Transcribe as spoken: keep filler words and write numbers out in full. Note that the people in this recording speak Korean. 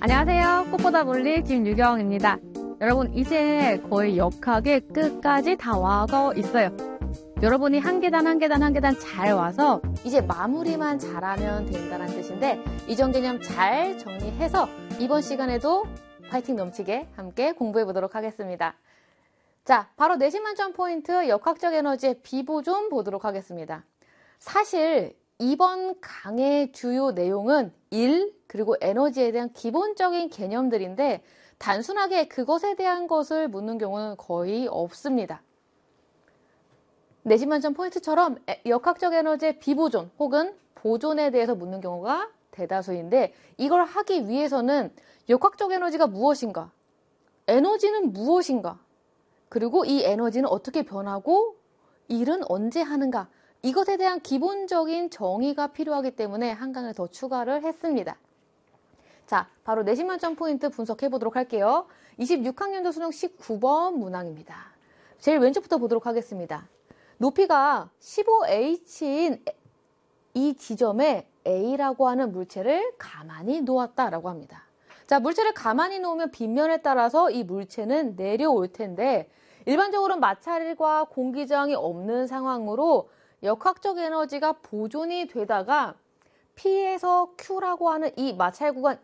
안녕하세요. 꽃보다 물리 김유경입니다. 여러분, 이제 거의 역학의 끝까지 다 와서 있어요. 여러분이 한 계단 한 계단 한 계단 잘 와서 이제 마무리만 잘하면 된다는 뜻인데, 이전 개념 잘 정리해서 이번 시간에도 파이팅 넘치게 함께 공부해 보도록 하겠습니다. 자, 바로 내신 만점 포인트 역학적 에너지의 비보존 보도록 하겠습니다. 사실 이번 강의 주요 내용은 일, 그리고 에너지에 대한 기본적인 개념들인데 단순하게 그것에 대한 것을 묻는 경우는 거의 없습니다. 내신 만점 포인트처럼 역학적 에너지의 비보존 혹은 보존에 대해서 묻는 경우가 대다수인데, 이걸 하기 위해서는 역학적 에너지가 무엇인가, 에너지는 무엇인가, 그리고 이 에너지는 어떻게 변하고 일은 언제 하는가, 이것에 대한 기본적인 정의가 필요하기 때문에 한 강을 더 추가를 했습니다. 자, 바로 내신 만점 포인트 분석해 보도록 할게요. 이십육 학년도 수능 십구 번 문항입니다. 제일 왼쪽부터 보도록 하겠습니다. 높이가 십오 에이치인 이 지점에 A라고 하는 물체를 가만히 놓았다라고 합니다. 자, 물체를 가만히 놓으면 빗면에 따라서 이 물체는 내려올 텐데, 일반적으로 마찰과 공기저항이 없는 상황으로 역학적 에너지가 보존이 되다가 P에서 Q라고 하는 이 마찰 구간